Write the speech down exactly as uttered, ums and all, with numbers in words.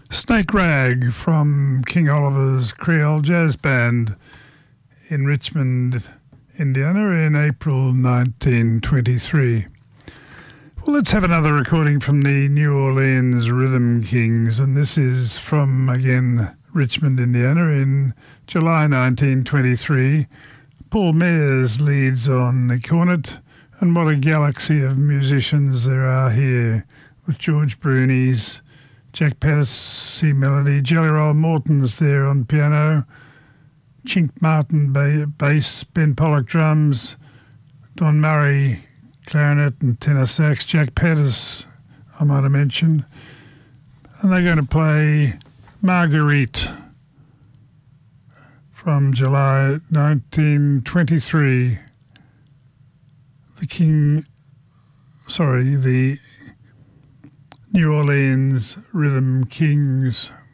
Snake Rag from King Oliver's Creole Jazz Band in Richmond, Indiana in April nineteen twenty-three. Well, let's have another recording from the New Orleans Rhythm Kings, and this is from, again, Richmond, Indiana in July nineteen twenty-three. Paul Mears leads on the cornet, and what a galaxy of musicians there are here, with George Brunies, Jack Pettis, C Melody, Jelly Roll Morton's there on piano, Chink Martin ba- bass, Ben Pollock drums, Don Murray clarinet and tenor sax, Jack Pettis, I might have mentioned. And they're going to play Marguerite from July nineteen twenty-three. The King, sorry, the New Orleans Rhythm Kings.